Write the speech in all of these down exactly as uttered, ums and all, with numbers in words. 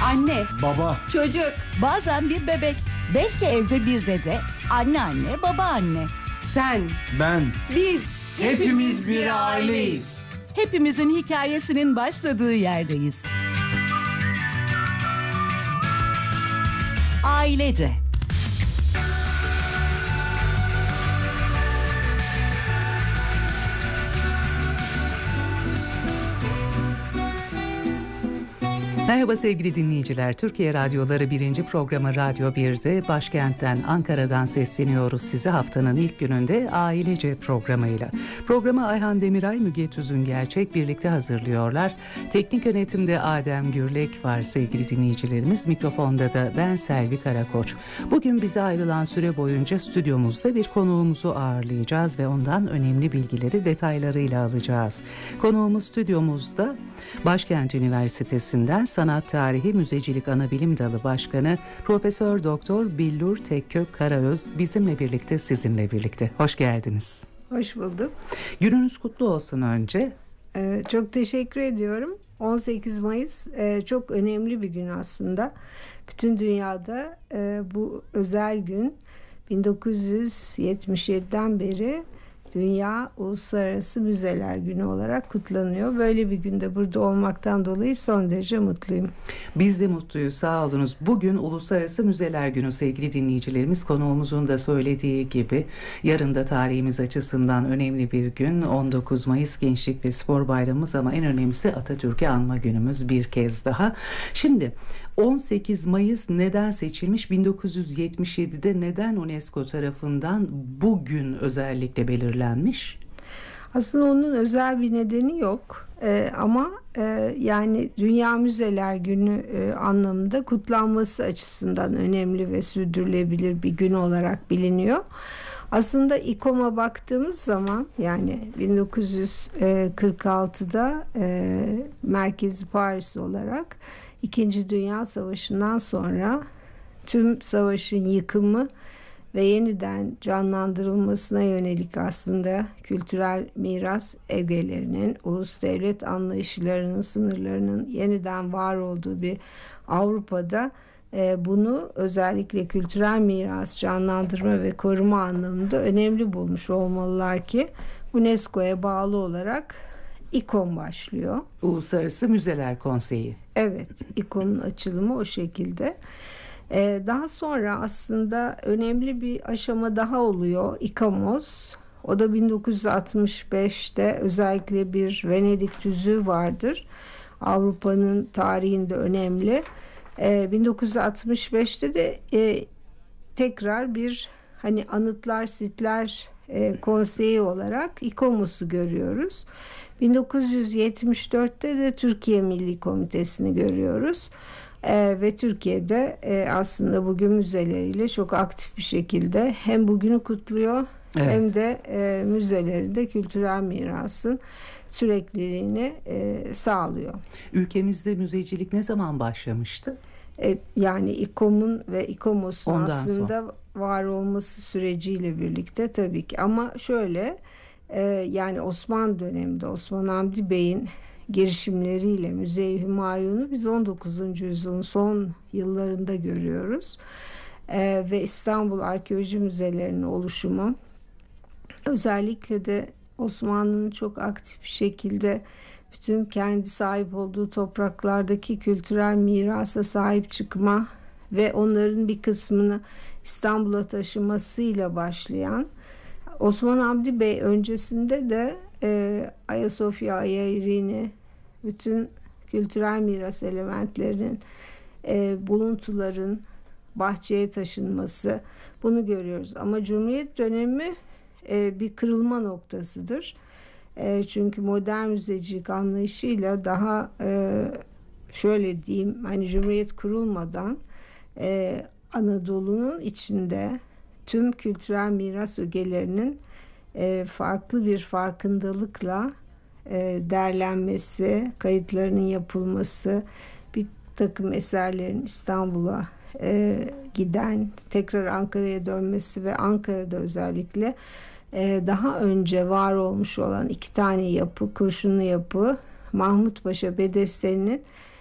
Anne, Baba, çocuk, Bazen bir bebek, belki evde bir dede, anneanne, babaanne. sen, ben, biz, hepimiz bir aileyiz. Hepimizin hikayesinin başladığı yerdeyiz. Ailece. Merhaba sevgili dinleyiciler. Türkiye Radyoları birinci programı Radyo bir'de başkentten Ankara'dan sesleniyoruz size haftanın ilk gününde Ailece programıyla. Programı Ayhan Demiray, Müge Tüzün Gerçek birlikte hazırlıyorlar. Teknik yönetimde Adem Gürlek var sevgili dinleyicilerimiz. Mikrofonda da ben Selvi Karakoç. Bugün bize ayrılan süre boyunca stüdyomuzda bir konuğumuzu ağırlayacağız ve ondan önemli bilgileri detaylarıyla alacağız. Konuğumuz stüdyomuzda Başkent Üniversitesi'nden Sanat Tarihi Müzecilik Anabilim Dalı Başkanı Profesör Doktor Billur Tekkök Karaöz bizimle birlikte, sizinle birlikte. Hoş geldiniz. Hoş bulduk. Gününüz kutlu olsun önce. Ee, çok teşekkür ediyorum. on sekiz Mayıs e, çok önemli bir gün aslında. Bütün dünyada e, bu özel gün bin dokuz yüz yetmiş yediden beri Dünya Uluslararası Müzeler Günü olarak kutlanıyor. Böyle bir günde burada olmaktan dolayı son derece mutluyum. Biz de mutluyuz, sağ olunuz. Bugün Uluslararası Müzeler Günü sevgili dinleyicilerimiz. Konuğumuzun da söylediği gibi yarın da tarihimiz açısından önemli bir gün. on dokuz Mayıs Gençlik ve Spor Bayramımız ama en önemlisi Atatürk'ü anma günümüz bir kez daha. Şimdi on sekiz Mayıs neden seçilmiş? bin dokuz yüz yetmiş yedide neden UNESCO tarafından bugün özellikle belirlenmiş? Aslında onun özel bir nedeni yok. Ee, ama e, yani Dünya Müzeler Günü e, anlamında kutlanması açısından önemli ve sürdürülebilir bir gün olarak biliniyor. Aslında İKOM'a baktığımız zaman yani bin dokuz yüz kırk altıda e, merkezi Paris olarak İkinci Dünya Savaşı'ndan sonra tüm savaşın yıkımı ve yeniden canlandırılmasına yönelik aslında kültürel miras ögelerinin, ulus devlet anlayışlarının, sınırlarının yeniden var olduğu bir Avrupa'da e, bunu özellikle kültürel miras canlandırma ve koruma anlamında önemli bulmuş olmalılar ki UNESCO'ya bağlı olarak İKOM başlıyor. Uluslararası Müzeler Konseyi. Evet, İKOM'un açılımı o şekilde. Ee, daha sonra aslında önemli bir aşama daha oluyor. İKOMOS. O da bin dokuz yüz altmış beşte özellikle bir Venedik tüzüğü vardır. Avrupa'nın tarihinde önemli. Ee, bin dokuz yüz altmış beşte de e, tekrar bir hani anıtlar, sitler e, konseyi olarak İKOMOS'u görüyoruz. bin dokuz yüz yetmiş dörtte de Türkiye Milli Komitesi'ni görüyoruz. Ee, ve Türkiye'de e, aslında bugün müzeleriyle çok aktif bir şekilde hem bugünü kutluyor, evet, hem de e, müzelerinde kültürel mirasın sürekliliğini e, sağlıyor. Ülkemizde müzecilik ne zaman başlamıştı? E, yani İKOM'un ve İKOMOS'un Ondan aslında sonra var olması süreciyle birlikte tabii ki, ama şöyle e, yani Osmanlı döneminde Osman Hamdi Bey'in girişimleriyle Müze-i Hümayun'u biz on dokuzuncu yüzyılın son yıllarında görüyoruz. Ee, ve İstanbul Arkeoloji Müzelerinin oluşumu özellikle de Osmanlı'nın çok aktif bir şekilde bütün kendi sahip olduğu topraklardaki kültürel mirasa sahip çıkma ve onların bir kısmını İstanbul'a taşımasıyla başlayan, Osman Hamdi Bey öncesinde de e, Ayasofya, Ayairini, bütün kültürel miras elementlerinin, e, buluntuların bahçeye taşınması, bunu görüyoruz. Ama Cumhuriyet dönemi e, bir kırılma noktasıdır. E, çünkü modern müzecilik anlayışıyla daha e, şöyle diyeyim, hani Cumhuriyet kurulmadan e, Anadolu'nun içinde tüm kültürel miras ögelerinin e, farklı bir farkındalıkla e, derlenmesi, kayıtlarının yapılması, bir takım eserlerin İstanbul'a e, giden, tekrar Ankara'ya dönmesi ve Ankara'da özellikle e, daha önce var olmuş olan iki tane yapı, Kurşunlu Yapı, Mahmut Paşa Bedesteni'nin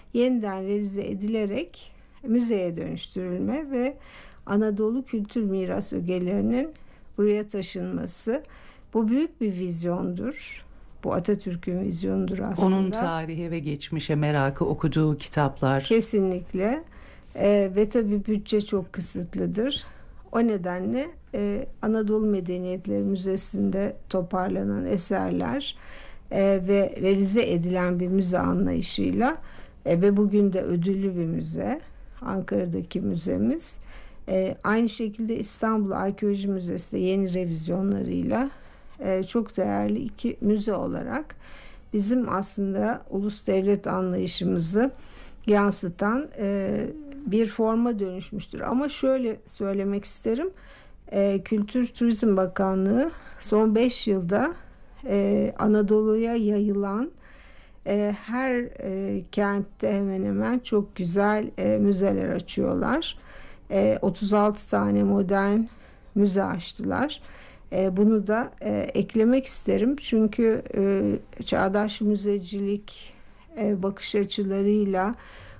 yeniden revize edilerek müzeye dönüştürülme ve Anadolu kültür miras ögelerinin buraya taşınması. Bu büyük bir vizyondur. Bu Atatürk'ün vizyonudur aslında. Onun tarihe ve geçmişe merakı, okuduğu kitaplar. Kesinlikle. Ee, ve tabii bütçe çok kısıtlıdır. O nedenle e, Anadolu Medeniyetleri Müzesi'nde toparlanan eserler e, ve revize edilen bir müze anlayışıyla e, ve bugün de ödüllü bir müze, Ankara'daki müzemiz. E, aynı şekilde İstanbul Arkeoloji Müzesi de yeni revizyonlarıyla e, çok değerli iki müze olarak bizim aslında ulus devlet anlayışımızı yansıtan e, bir forma dönüşmüştür. Ama şöyle söylemek isterim. E, Kültür Turizm Bakanlığı son beş yılda e, Anadolu'ya yayılan e, her e, kentte hemen hemen çok güzel e, müzeler açıyorlar. E, otuz altı tane modern müze açtılar. E, bunu da e, eklemek isterim. Çünkü e, çağdaş müzecilik e, bakış açılarıyla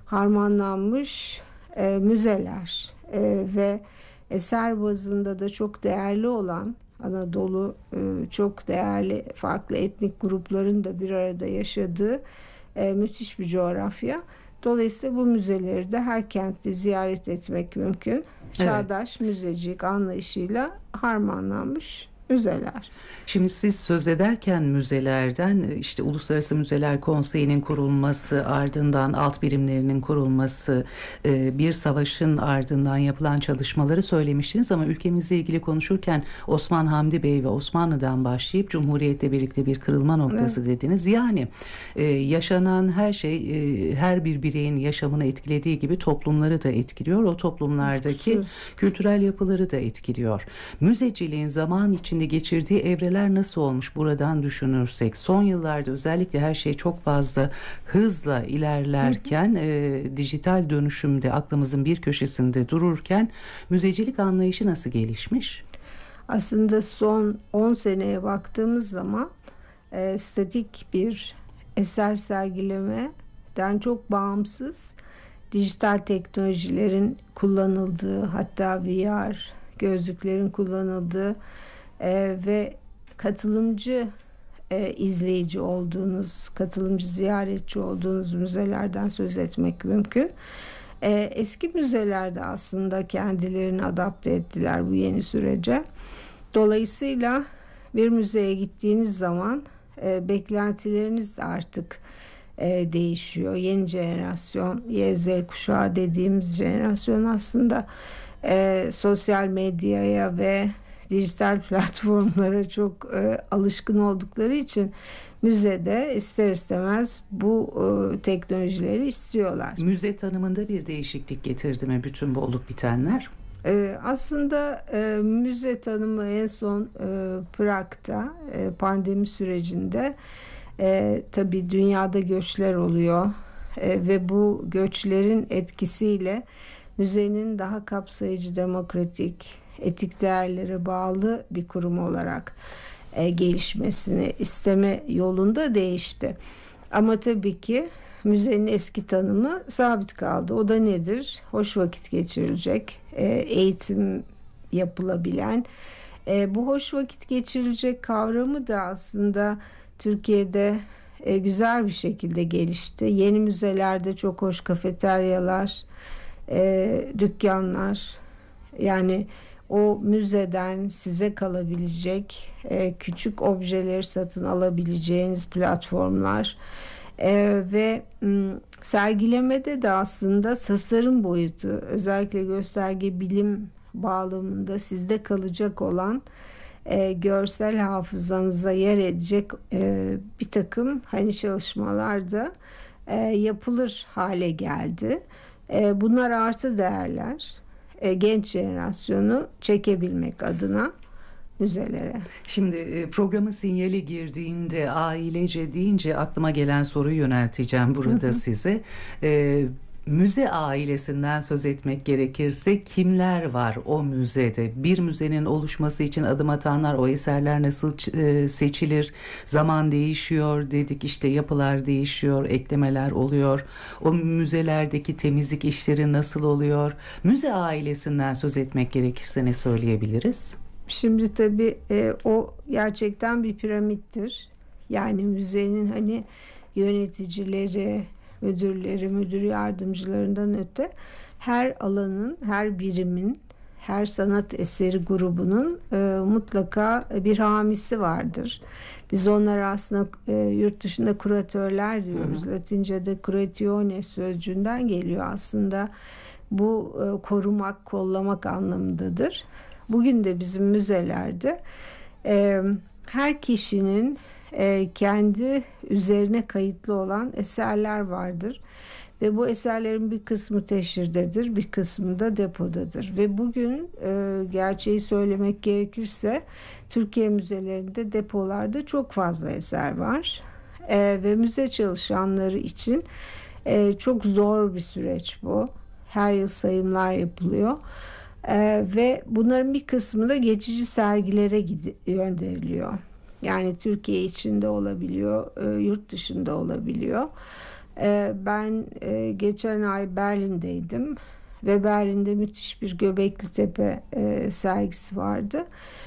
harmanlanmış e, müzeler e, ve eser bazında da çok değerli olan Anadolu e, çok değerli farklı etnik grupların da bir arada yaşadığı e, müthiş bir coğrafya. Dolayısıyla bu müzeleri de her kentte ziyaret etmek mümkün. Çağdaş evet. müzecilik anlayışıyla harmanlanmış müzeler. Şimdi siz söz ederken müzelerden işte Uluslararası Müzeler Konseyi'nin kurulması, ardından alt birimlerinin kurulması, bir savaşın ardından yapılan çalışmaları söylemiştiniz ama ülkemizle ilgili konuşurken Osman Hamdi Bey ve Osmanlı'dan başlayıp Cumhuriyet'le birlikte bir kırılma noktası evet. dediniz. Yani yaşanan her şey her bir bireyin yaşamını etkilediği gibi toplumları da etkiliyor. O toplumlardaki Sus. kültürel yapıları da etkiliyor. Müzeciliğin zaman içinde geçirdiği evreler nasıl olmuş buradan düşünürsek? Son yıllarda özellikle her şey çok fazla hızla ilerlerken e, dijital dönüşümde aklımızın bir köşesinde dururken müzecilik anlayışı nasıl gelişmiş? Aslında son on seneye baktığımız zaman e, statik bir eser sergilemeden çok bağımsız dijital teknolojilerin kullanıldığı, hatta V R gözlüklerin kullanıldığı Ee, ve katılımcı e, izleyici olduğunuz, katılımcı ziyaretçi olduğunuz müzelerden söz etmek mümkün. Ee, eski müzelerde aslında kendilerini adapte ettiler bu yeni sürece. Dolayısıyla bir müzeye gittiğiniz zaman e, beklentileriniz de artık e, değişiyor. Yeni jenerasyon, Y Z kuşağı dediğimiz jenerasyon aslında e, sosyal medyaya ve dijital platformlara çok e, alışkın oldukları için müzede ister istemez bu e, teknolojileri istiyorlar. Müze tanımında bir değişiklik getirdi mi bütün bu olup bitenler? E, aslında e, müze tanımı en son e, Prag'da e, pandemi sürecinde e, tabii dünyada göçler oluyor e, ve bu göçlerin etkisiyle müzenin daha kapsayıcı, demokratik, etik değerlere bağlı bir kurum olarak e, gelişmesini isteme yolunda değişti. Ama tabii ki müzenin eski tanımı sabit kaldı. O da nedir? Hoş vakit geçirilecek, e, eğitim yapılabilen. E, bu hoş vakit geçirilecek kavramı da aslında Türkiye'de e, güzel bir şekilde gelişti. Yeni müzelerde çok hoş kafeteryalar, e, dükkanlar, yani o müzeden size kalabilecek e, küçük objeleri satın alabileceğiniz platformlar e, ve m, sergilemede de aslında tasarım boyutu, özellikle gösterge bilim bağlamında sizde kalacak olan e, görsel hafızanıza yer edecek e, bir takım hani çalışmalar da e, yapılır hale geldi. E, bunlar artı değerler. Genç jenerasyonu çekebilmek adına müzelere. Şimdi programın sinyali girdiğinde ailece deyince aklıma gelen soruyu yönelteceğim burada hı hı. size. Ee, Müze ailesinden söz etmek gerekirse kimler var o müzede? Bir müzenin oluşması için adım atanlar, o eserler nasıl e, seçilir? Zaman değişiyor dedik, işte yapılar değişiyor, eklemeler oluyor. O müzelerdeki temizlik işleri nasıl oluyor? Müze ailesinden söz etmek gerekirse ne söyleyebiliriz? Şimdi tabii e, o gerçekten bir piramittir. Yani müzenin hani yöneticileri, müdürleri, müdür yardımcılarından öte her alanın, her birimin, her sanat eseri grubunun e, mutlaka bir hamisi vardır. Biz onlara aslında e, yurt dışında kuratörler diyoruz. Hı hı. Latince'de curatione sözcüğünden geliyor aslında. Bu e, korumak, kollamak anlamındadır. Bugün de bizim müzelerde e, her kişinin e, kendi üzerine kayıtlı olan eserler vardır. Ve bu eserlerin bir kısmı teşhirdedir, bir kısmı da depodadır. Ve bugün e, gerçeği söylemek gerekirse Türkiye müzelerinde, depolarda çok fazla eser var. E, ve müze çalışanları için e, çok zor bir süreç bu. Her yıl sayımlar yapılıyor. Ee, ve bunların bir kısmı da geçici sergilere gid- gönderiliyor. Yani Türkiye içinde olabiliyor, e, yurt dışında olabiliyor. E, ben e, geçen ay Berlin'deydim ve Berlin'de müthiş bir Göbekli Tepe e, sergisi vardı.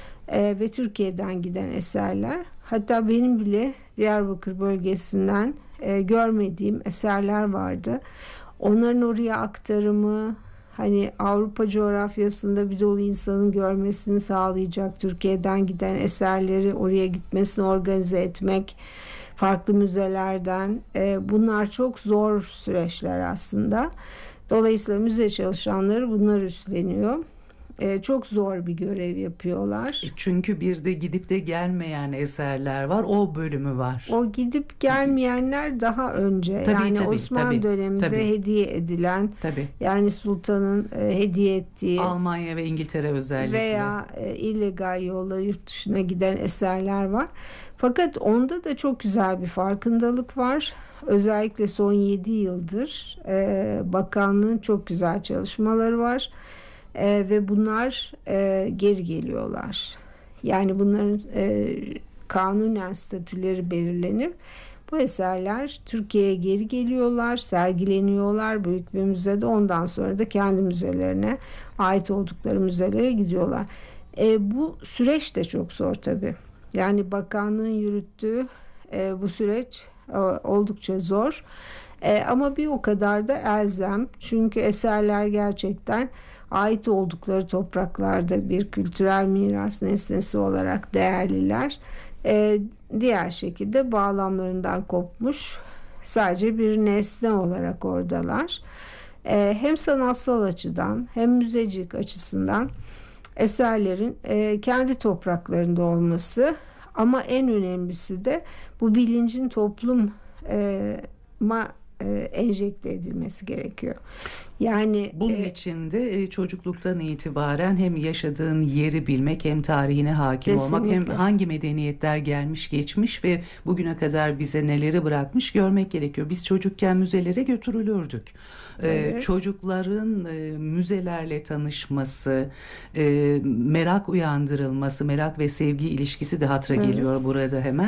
E, ve Türkiye'den giden eserler. Hatta benim bile Diyarbakır bölgesinden e, görmediğim eserler vardı. Onların oraya aktarımı, hani Avrupa coğrafyasında bir dolu insanın görmesini sağlayacak, Türkiye'den giden eserleri oraya gitmesini organize etmek, farklı müzelerden, e, bunlar çok zor süreçler aslında. Dolayısıyla müze çalışanları bunlar üstleniyor. Ee, çok zor bir görev yapıyorlar. Çünkü bir de gidip de gelmeyen eserler var. O bölümü var. O gidip gelmeyenler daha önce. Tabii, yani tabii, Osmanlı tabii, döneminde tabii. hediye edilen, Tabii. yani sultanın e, hediye ettiği, Almanya ve İngiltere özellikle. Veya e, illegal yolla yurt dışına giden eserler var. Fakat onda da çok güzel bir farkındalık var. Özellikle son yedi yıldır e, bakanlığın çok güzel çalışmaları var. Ee, ve bunlar e, geri geliyorlar. Yani bunların e, kanunen statüleri belirlenip bu eserler Türkiye'ye geri geliyorlar, sergileniyorlar büyük bir müzede. Ondan sonra da kendi müzelerine, ait oldukları müzelere gidiyorlar. E, bu süreç de çok zor tabii. Yani bakanlığın yürüttüğü e, bu süreç e, oldukça zor. E, ama bir o kadar da elzem. Çünkü eserler gerçekten ait oldukları topraklarda bir kültürel miras nesnesi olarak değerliler. Ee, diğer şekilde bağlamlarından kopmuş, sadece bir nesne olarak oradalar. Ee, hem sanatsal açıdan hem müzecilik açısından eserlerin e, kendi topraklarında olması, ama en önemlisi de bu bilincin topluma e, enjekte edilmesi gerekiyor. Yani bunun e, için de e, çocukluktan itibaren hem yaşadığın yeri bilmek, hem tarihine hakim Kesinlikle. olmak, hem hangi medeniyetler gelmiş geçmiş ve bugüne kadar bize neleri bırakmış görmek gerekiyor. Biz çocukken müzelere götürülürdük. Evet. Ee, çocukların e, müzelerle tanışması, e, merak uyandırılması, merak ve sevgi ilişkisi de hatıra Evet. geliyor burada hemen.